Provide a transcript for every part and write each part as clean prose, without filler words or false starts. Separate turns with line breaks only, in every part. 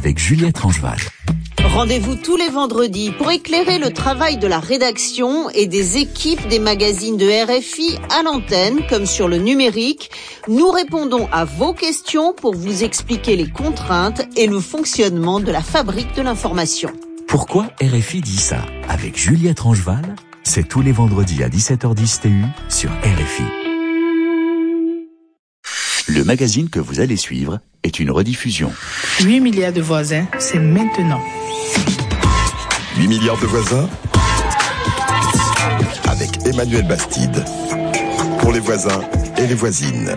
avec Juliette Rangeval.
Rendez-vous tous les vendredis pour éclairer le travail de la rédaction et des équipes des magazines de RFI à l'antenne comme sur le numérique. Nous répondons à vos questions pour vous expliquer les contraintes et le fonctionnement de la fabrique de l'information.
Pourquoi RFI dit ça? Avec Juliette Rangeval, c'est tous les vendredis à 17h10 TU sur RFI. Le magazine que vous allez suivre est une rediffusion.
8 milliards de voisins, c'est maintenant.
8 milliards de voisins avec Emmanuel Bastide. Pour les voisins et les voisines.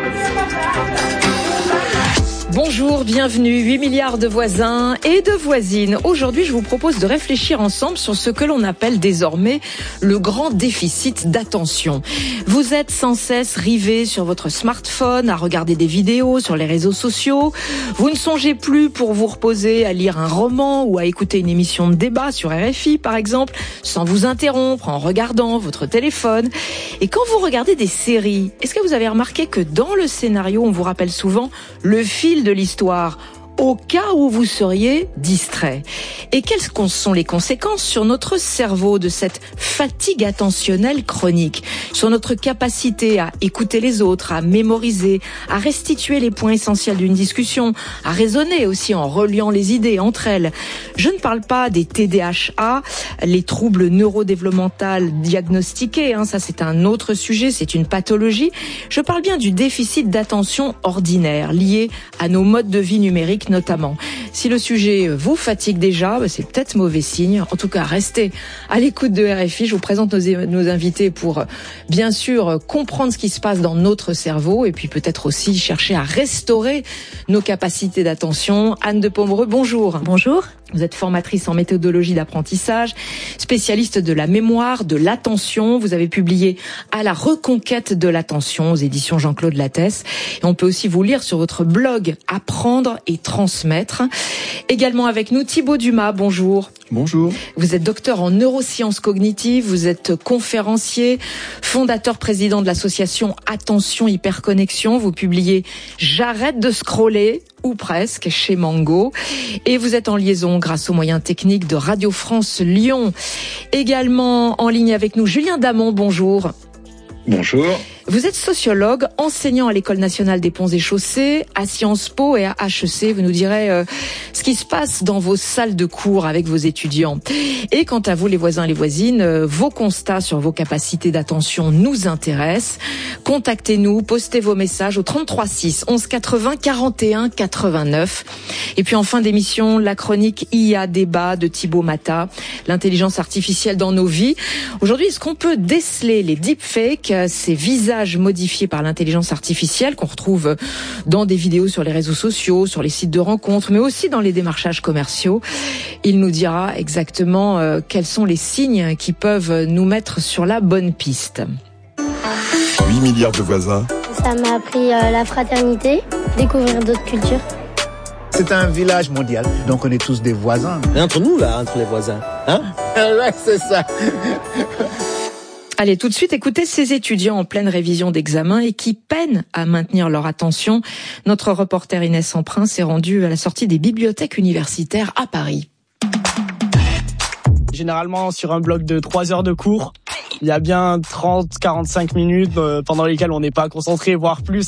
Bonjour, bienvenue, 8 milliards de voisins et de voisines. Aujourd'hui, je vous propose de réfléchir ensemble sur ce que l'on appelle désormais le grand déficit d'attention. Vous êtes sans cesse rivés sur votre smartphone, à regarder des vidéos sur les réseaux sociaux. Vous ne songez plus pour vous reposer à lire un roman ou à écouter une émission de débat sur RFI, par exemple, sans vous interrompre en regardant votre téléphone. Et quand vous regardez des séries, est-ce que vous avez remarqué que dans le scénario, on vous rappelle souvent le fil de l'histoire au cas où vous seriez distrait? Et quelles sont les conséquences sur notre cerveau de cette fatigue attentionnelle chronique, sur notre capacité à écouter les autres, à mémoriser, à restituer les points essentiels d'une discussion, à raisonner aussi en reliant les idées entre elles? Je ne parle pas des TDAH, les troubles neurodéveloppementaux diagnostiqués, ça c'est un autre sujet, c'est une pathologie. Je parle bien du déficit d'attention ordinaire lié à nos modes de vie numériques notamment. Si le sujet vous fatigue déjà, c'est peut-être mauvais signe. En tout cas, restez à l'écoute de RFI. Je vous présente nos invités pour, bien sûr, comprendre ce qui se passe dans notre cerveau et puis peut-être aussi chercher à restaurer nos capacités d'attention. Anne de Pomereux, bonjour.
Bonjour.
Vous êtes formatrice en méthodologie d'apprentissage, spécialiste de la mémoire, de l'attention. Vous avez publié À la reconquête de l'attention aux éditions Jean-Claude Lattès. Et on peut aussi vous lire sur votre blog Apprendre et transmettre. Également avec nous Thibaut Dumas, bonjour.
Bonjour.
Vous êtes docteur en neurosciences cognitives, vous êtes conférencier, fondateur président de l'association Attention Hyperconnexion. Vous publiez J'arrête de scroller, ou presque, chez Mango. Et vous êtes en liaison grâce aux moyens techniques de Radio France Lyon. Également en ligne avec nous, Julien Damon, bonjour.
Bonjour.
Vous êtes sociologue, enseignant à l'École nationale des ponts et chaussées, à Sciences Po et à HEC. Vous nous direz ce qui se passe dans vos salles de cours avec vos étudiants. Et quant à vous, les voisins et les voisines, vos constats sur vos capacités d'attention nous intéressent. Contactez-nous, postez vos messages au 33 6 11 80 41 89. Et puis en fin d'émission, la chronique IA débat de Thibaut Mata, l'intelligence artificielle dans nos vies. Aujourd'hui, est-ce qu'on peut déceler les deepfakes, ces visages modifiés par l'intelligence artificielle qu'on retrouve dans des vidéos sur les réseaux sociaux, sur les sites de rencontres, mais aussi dans les démarchages commerciaux? Il nous dira exactement quels sont les signes qui peuvent nous mettre sur la bonne piste.
8 milliards de voisins.
Ça m'a appris la fraternité, découvrir d'autres cultures.
C'est un village mondial, donc on est tous des voisins.
Et entre nous, là, entre les voisins,
Ouais, c'est ça.
Allez, tout de suite, écoutez ces étudiants en pleine révision d'examen et qui peinent à maintenir leur attention. Notre reporter Inès Emprin s'est rendue à la sortie des bibliothèques universitaires à Paris.
Généralement, sur un bloc de 3 heures de cours, il y a bien 30-45 minutes pendant lesquelles on n'est pas concentré, voire plus.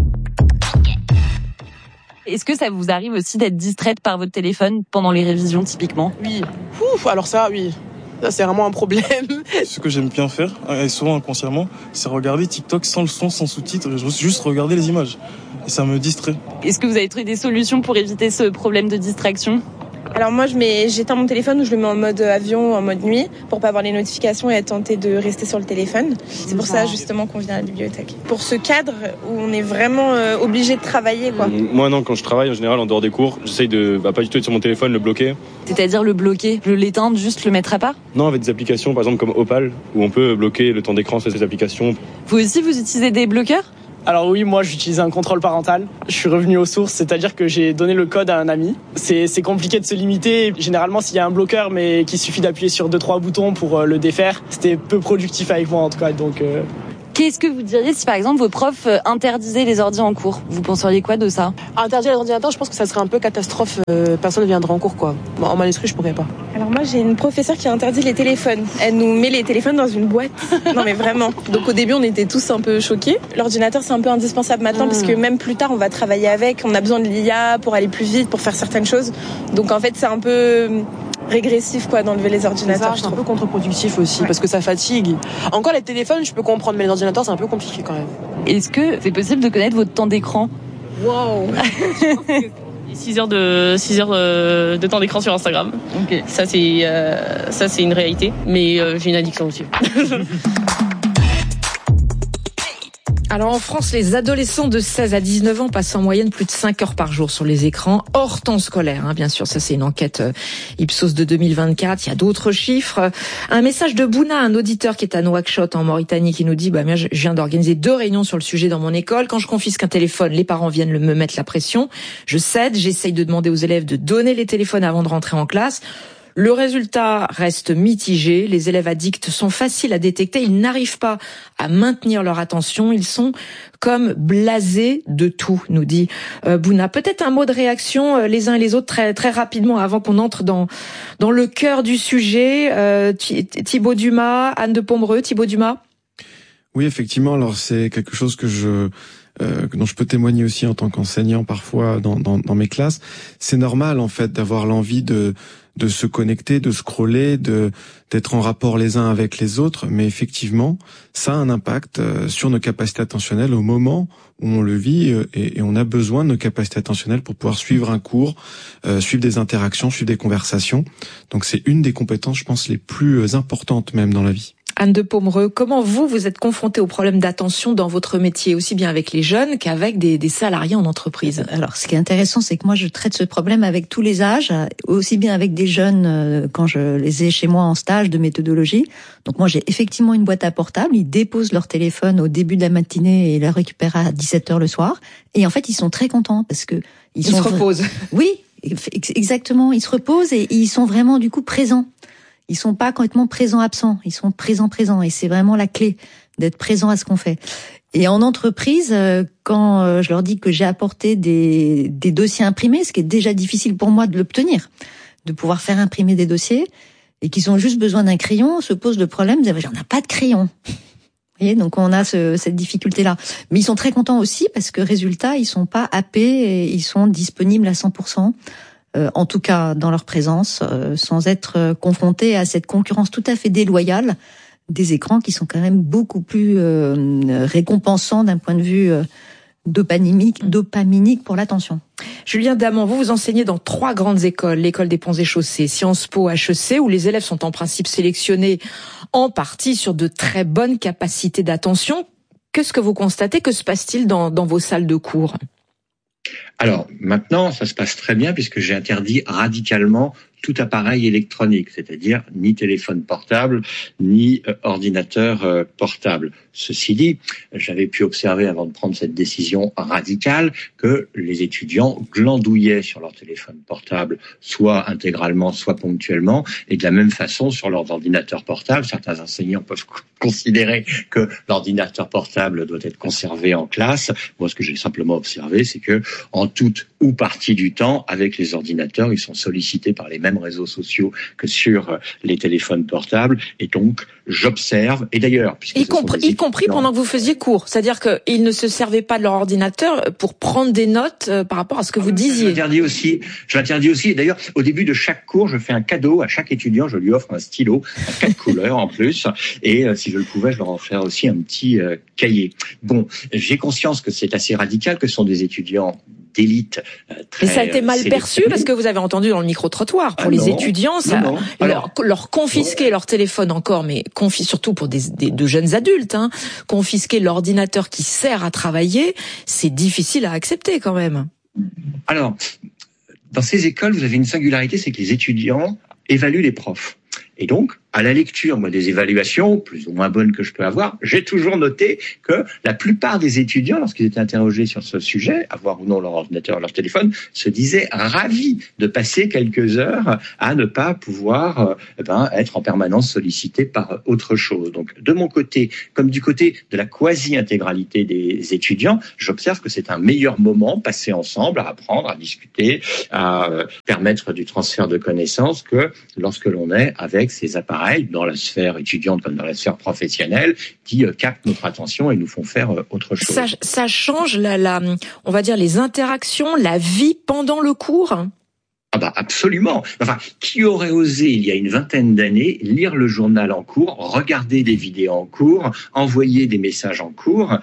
Est-ce que ça vous arrive aussi d'être distraite par votre téléphone pendant les révisions, typiquement?
Oui. Alors ça, oui. Ça, c'est vraiment un problème.
Ce que j'aime bien faire, et souvent inconsciemment, c'est regarder TikTok sans le son, sans sous-titres, juste regarder les images. Et ça me distrait.
Est-ce que vous avez trouvé des solutions pour éviter ce problème de distraction?
Alors moi, j'éteins mon téléphone ou je le mets en mode avion, en mode nuit, pour pas avoir les notifications et être tenté de rester sur le téléphone. C'est pour ça justement qu'on vient à la bibliothèque. Pour ce cadre où on est vraiment obligé de travailler, quoi.
Moi non, quand je travaille en général en dehors des cours, j'essaye de pas du tout être sur mon téléphone, le bloquer.
C'est-à-dire le bloquer, l'éteindre, juste le mettre à part?
Non, avec des applications par exemple comme Opal, où on peut bloquer le temps d'écran sur ces applications.
Vous aussi, vous utilisez des bloqueurs?
Alors oui, moi j'utilise un contrôle parental. Je suis revenu aux sources, c'est-à-dire que j'ai donné le code à un ami. C'est compliqué de se limiter. Généralement, s'il y a un bloqueur, mais qu'il suffit d'appuyer sur 2-3 boutons pour le défaire, c'était peu productif avec moi en tout cas. Donc
Qu'est-ce que vous diriez si par exemple vos profs interdisaient les ordi en cours? Vous penseriez quoi de ça?
Interdire les ordinateurs, je pense que ça serait un peu catastrophe. Personne ne viendra en cours, quoi. En manuscrit, je pourrais pas.
Alors moi, j'ai une professeure qui interdit les téléphones. Elle nous met les téléphones dans une boîte. Non mais vraiment. Donc au début, on était tous un peu choqués. L'ordinateur, c'est un peu indispensable maintenant parce que même plus tard, on va travailler avec. On a besoin de l'IA pour aller plus vite, pour faire certaines choses. Donc en fait, c'est un peu régressif quoi d'enlever les ordinateurs.
C'est un peu contre-productif aussi parce que ça fatigue. Encore les téléphones, je peux comprendre, mais les ordinateurs, c'est un peu compliqué quand même.
Est-ce que c'est possible de connaître votre temps d'écran?
Wow.
6 heures de temps d'écran sur Instagram.
Okay.
Ça c'est une réalité, mais j'ai une addiction aussi.
Alors en France, les adolescents de 16 à 19 ans passent en moyenne plus de 5 heures par jour sur les écrans, hors temps scolaire, bien sûr. Ça, c'est une enquête Ipsos de 2024. Il y a d'autres chiffres. Un message de Bouna, un auditeur qui est à Nouakchott, en Mauritanie, qui nous dit je viens d'organiser 2 réunions sur le sujet dans mon école. Quand je confisque un téléphone, les parents viennent me mettre la pression. Je cède, j'essaye de demander aux élèves de donner les téléphones avant de rentrer en classe. Le résultat reste mitigé. Les élèves addicts sont faciles à détecter. Ils n'arrivent pas à maintenir leur attention. Ils sont comme blasés de tout, nous dit Bouna. Peut-être un mot de réaction les uns et les autres très très rapidement avant qu'on entre dans le cœur du sujet. Thibaut Dumas, Anne de Pomereux. Thibaut Dumas.
Oui, effectivement. Alors c'est quelque chose que dont je peux témoigner aussi en tant qu'enseignant parfois dans mes classes. C'est normal en fait d'avoir l'envie de se connecter, de scroller, d'être en rapport les uns avec les autres, mais effectivement, ça a un impact sur nos capacités attentionnelles au moment où on le vit et on a besoin de nos capacités attentionnelles pour pouvoir suivre un cours, suivre des interactions, suivre des conversations. Donc c'est une des compétences, je pense, les plus importantes même dans la vie.
Anne de Pomereux, comment vous êtes confrontée aux problèmes d'attention dans votre métier, aussi bien avec les jeunes qu'avec des salariés en entreprise?
Alors, ce qui est intéressant, c'est que moi, je traite ce problème avec tous les âges, aussi bien avec des jeunes quand je les ai chez moi en stage de méthodologie. Donc moi, j'ai effectivement une boîte à portable. Ils déposent leur téléphone au début de la matinée et le récupèrent à 17h le soir. Et en fait, ils sont très contents parce que ils se
reposent.
Oui, exactement. Ils se reposent et ils sont vraiment du coup présents. Ils sont pas complètement présents-absents, ils sont présents-présents. Et c'est vraiment la clé, d'être présent à ce qu'on fait. Et en entreprise, quand je leur dis que j'ai apporté des dossiers imprimés, ce qui est déjà difficile pour moi de l'obtenir, de pouvoir faire imprimer des dossiers, et qu'ils ont juste besoin d'un crayon, se pose le problème, on n'a pas de crayon. Vous voyez, donc on a cette difficulté-là. Mais ils sont très contents aussi parce que résultat, ils sont pas happés et ils sont disponibles à 100%. En tout cas dans leur présence, sans être confrontés à cette concurrence tout à fait déloyale des écrans qui sont quand même beaucoup plus récompensants d'un point de vue dopaminique pour l'attention.
Julien Damant, vous enseignez dans 3 grandes écoles, l'école des Ponts et Chaussées, Sciences Po, HEC, où les élèves sont en principe sélectionnés en partie sur de très bonnes capacités d'attention. Qu'est-ce que vous constatez? Que se passe-t-il dans vos salles de cours?
Alors, maintenant, ça se passe très bien puisque j'ai interdit radicalement tout appareil électronique, c'est-à-dire ni téléphone portable, ni ordinateur portable. Ceci dit, j'avais pu observer avant de prendre cette décision radicale que les étudiants glandouillaient sur leur téléphone portable, soit intégralement, soit ponctuellement, et de la même façon sur leurs ordinateurs portables. Certains enseignants peuvent considérer que l'ordinateur portable doit être conservé en classe. Moi, ce que j'ai simplement observé, c'est que en toute ou partie du temps, avec les ordinateurs, ils sont sollicités par les mêmes réseaux sociaux que sur les téléphones portables, et donc j'observe, et d'ailleurs...
Y compris pendant que vous faisiez cours, c'est-à-dire qu'ils ne se servaient pas de leur ordinateur pour prendre des notes par rapport à ce que vous disiez.
Je l'interdis aussi, d'ailleurs, au début de chaque cours, je fais un cadeau à chaque étudiant, je lui offre un stylo à 4 couleurs en plus, et si je le pouvais, je leur offrais aussi un petit cahier. Bon, j'ai conscience que c'est assez radical, que ce sont des étudiants d'élite.
Mais ça a été mal perçu parce que vous avez entendu dans le micro-trottoir, pour les étudiants, leur confisquer leur téléphone encore, mais surtout pour de jeunes adultes, confisquer l'ordinateur qui sert à travailler, c'est difficile à accepter quand même.
Alors, dans ces écoles, vous avez une singularité, c'est que les étudiants évaluent les profs. Et donc, à la lecture, moi, des évaluations, plus ou moins bonnes que je peux avoir, j'ai toujours noté que la plupart des étudiants, lorsqu'ils étaient interrogés sur ce sujet, avoir ou non leur ordinateur, leur téléphone, se disaient ravis de passer quelques heures à ne pas pouvoir être en permanence sollicités par autre chose. Donc, de mon côté, comme du côté de la quasi-intégralité des étudiants, j'observe que c'est un meilleur moment passé ensemble à apprendre, à discuter, à permettre du transfert de connaissances que lorsque l'on est avec ces appareils dans la sphère étudiante comme dans la sphère professionnelle qui captent notre attention et nous font faire autre chose.
Ça change on va dire les interactions, la vie pendant le cours?
Absolument. Enfin, qui aurait osé, il y a une vingtaine d'années, lire le journal en cours, regarder des vidéos en cours, envoyer des messages en cours.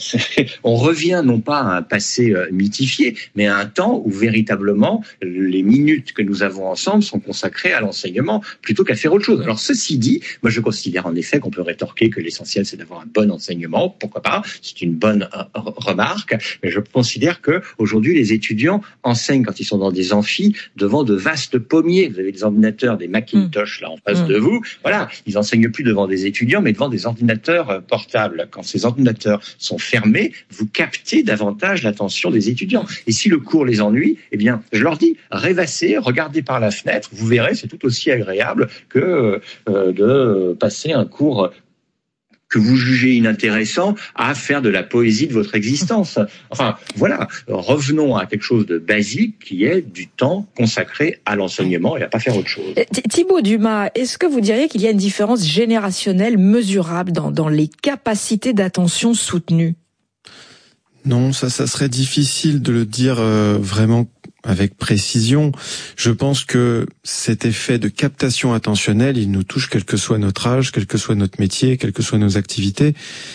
On revient non pas à un passé mythifié, mais à un temps où véritablement les minutes que nous avons ensemble sont consacrées à l'enseignement plutôt qu'à faire autre chose. Alors ceci dit, moi je considère en effet qu'on peut rétorquer que l'essentiel c'est d'avoir un bon enseignement. Pourquoi pas? C'est une bonne remarque, mais je considère que aujourd'hui les étudiants enseignent quand ils sont dans des amphis devant de vastes pommiers. Vous avez des ordinateurs, des Macintosh là en face de vous. Voilà, ils enseignent plus devant des étudiants, mais devant des ordinateurs portables. Quand ces ordinateurs sont fermés, vous captez davantage l'attention des étudiants. Et si le cours les ennuie, eh bien, je leur dis, rêvassez, regardez par la fenêtre, vous verrez, c'est tout aussi agréable que de passer un cours que vous jugez inintéressant à faire de la poésie de votre existence. Enfin, voilà, revenons à quelque chose de basique qui est du temps consacré à l'enseignement et à pas faire autre chose.
Thibaut Dumas, est-ce que vous diriez qu'il y a une différence générationnelle mesurable dans les capacités d'attention soutenues?
Non, ça serait difficile de le dire vraiment avec précision. Je pense que cet effet de captation attentionnelle, il nous touche quel que soit notre âge, quel que soit notre métier, quelles que soient nos activités.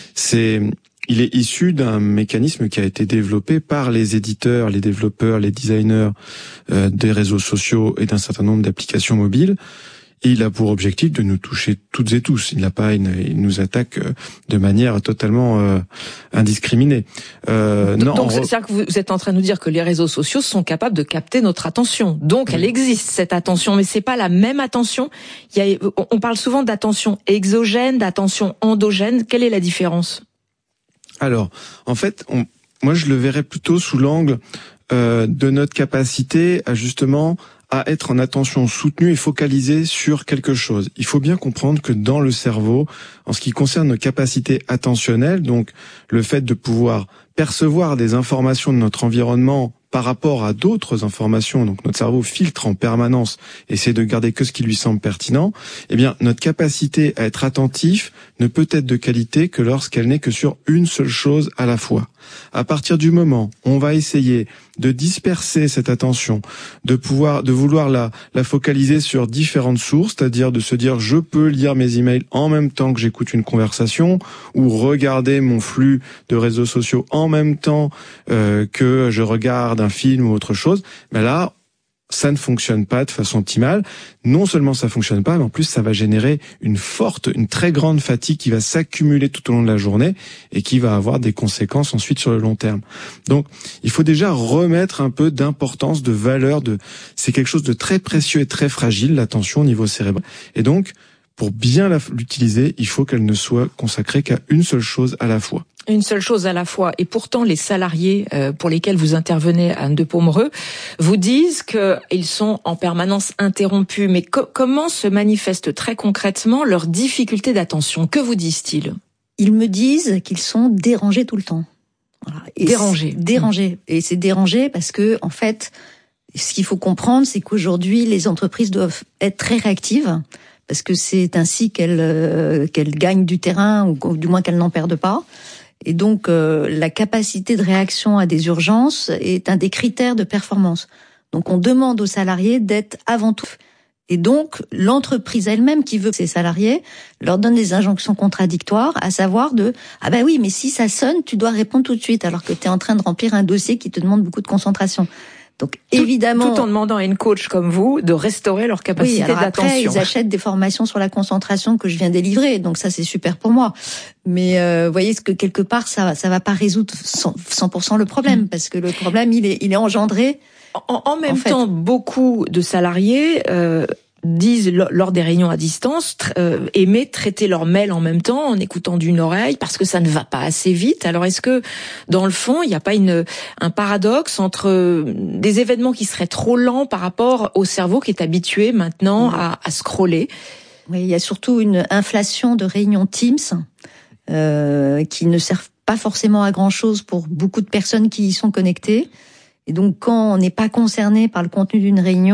Il est issu d'un mécanisme qui a été développé par les éditeurs, les développeurs, les designers des réseaux sociaux et d'un certain nombre d'applications mobiles. Et il a pour objectif de nous toucher toutes et tous. Il nous attaque de manière totalement indiscriminée.
Donc c'est-à-dire que vous êtes en train de nous dire que les réseaux sociaux sont capables de capter notre attention. Donc elle existe cette attention, mais c'est pas la même attention. On parle souvent d'attention exogène, d'attention endogène. Quelle est la différence?
Alors, en fait, moi je le verrais plutôt sous l'angle de notre capacité à justement à être en attention soutenue et focalisée sur quelque chose. Il faut bien comprendre que dans le cerveau, en ce qui concerne nos capacités attentionnelles, donc le fait de pouvoir percevoir des informations de notre environnement par rapport à d'autres informations, donc notre cerveau filtre en permanence, essaie de garder que ce qui lui semble pertinent, eh bien notre capacité à être attentif ne peut être de qualité que lorsqu'elle n'est que sur une seule chose à la fois. À partir du moment où on va essayer de disperser cette attention, de vouloir la focaliser sur différentes sources, c'est-à-dire de se dire je peux lire mes emails en même temps que j'écoute une conversation ou regarder mon flux de réseaux sociaux en même temps que je regarde un film ou autre chose, ben là ça ne fonctionne pas de façon optimale. Non seulement ça fonctionne pas, mais en plus ça va générer une très grande fatigue qui va s'accumuler tout au long de la journée et qui va avoir des conséquences ensuite sur le long terme. Donc, il faut déjà remettre un peu d'importance, de valeur, c'est quelque chose de très précieux et très fragile, l'attention au niveau cérébral. Et donc, pour bien l'utiliser, il faut qu'elle ne soit consacrée qu'à une seule chose à la fois.
Une seule chose à la fois. Et pourtant, les salariés pour lesquels vous intervenez à Anne de Pomereux vous disent qu'ils sont en permanence interrompus. Mais comment se manifeste très concrètement leur difficulté d'attention? Que vous disent-ils?
Ils me disent qu'ils sont dérangés tout le temps. Voilà. Dérangés. Et c'est dérangé parce que, en fait, ce qu'il faut comprendre, c'est qu'aujourd'hui, les entreprises doivent être très réactives parce que c'est ainsi qu'elles gagnent du terrain ou du moins qu'elles n'en perdent pas. Et donc, la capacité de réaction à des urgences est un des critères de performance. Donc, on demande aux salariés d'être avant tout. Et donc, l'entreprise elle-même qui veut ses salariés leur donne des injonctions contradictoires, à savoir ah ben oui, mais si ça sonne, tu dois répondre tout de suite, alors que tu es en train de remplir un dossier qui te demande beaucoup de concentration. Donc, évidemment.
Tout en demandant à une coach comme vous de restaurer leur capacité d'attention.
Après, ils achètent des formations sur la concentration que je viens délivrer. Donc ça, c'est super pour moi. Mais, vous voyez, que quelque part, ça va pas résoudre 100% le problème. Parce que le problème, il est engendré.
En même temps, beaucoup de salariés, disent lors des réunions à distance aimer traiter leur mail en même temps en écoutant d'une oreille parce que ça ne va pas assez vite. Alors est-ce que dans le fond il n'y a pas un paradoxe entre des événements qui seraient trop lents par rapport au cerveau qui est habitué maintenant à scroller?
Oui, il y a surtout une inflation de réunions Teams qui ne servent pas forcément à grand-chose pour beaucoup de personnes qui y sont connectées. Et donc quand on n'est pas concerné par le contenu d'une réunion,